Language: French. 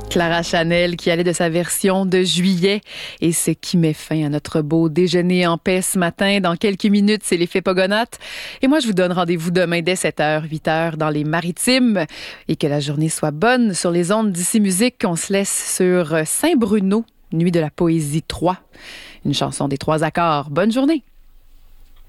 Clara Chanel qui allait de sa version de juillet et ce qui met fin à notre beau déjeuner en paix ce matin. Dans quelques minutes, c'est l'effet Pogonates. Et moi, je vous donne rendez-vous demain dès 7h, 8h dans les Maritimes. Et que la journée soit bonne sur les ondes d'Ici Musique. On se laisse sur Saint-Bruno, Nuit de la Poésie 3. Une chanson des 3 accords. Bonne journée!